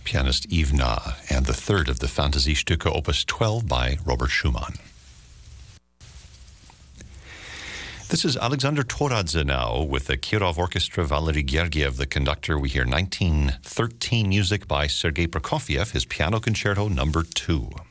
pianist Yves Na, and the third of the Fantasiestücke Opus 12 by Robert Schumann. This is Alexander Toradze now with the Kirov Orchestra, Valery Gergiev, the conductor. We hear 1913 music by Sergei Prokofiev, his Piano Concerto No. 2.